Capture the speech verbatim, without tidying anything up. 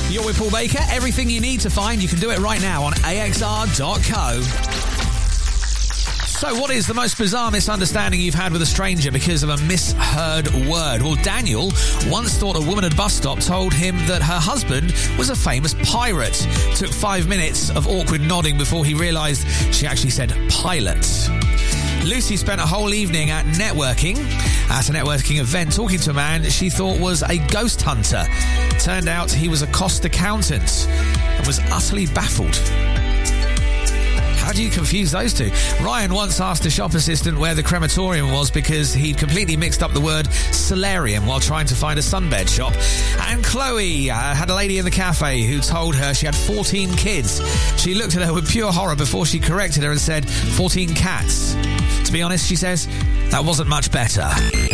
You're with Paul Baker. Everything you need to find, you can do it right now on A X R dot co. So what is the most bizarre misunderstanding you've had with a stranger because of a misheard word? Well, Daniel once thought a woman at a bus stop told him that her husband was a famous pirate. Took five minutes of awkward nodding before he realised she actually said pilot. Lucy spent a whole evening at networking, at a networking event, talking to a man she thought was a ghost hunter. Turned out he was a cost accountant and was utterly baffled. How do you confuse those two? Ryan once asked a shop assistant where the crematorium was because he'd completely mixed up the word solarium while trying to find a sunbed shop. And Chloe uh, had a lady in the cafe who told her she had fourteen kids. She looked at her with pure horror before she corrected her and said fourteen cats. To be honest, she says, that wasn't much better.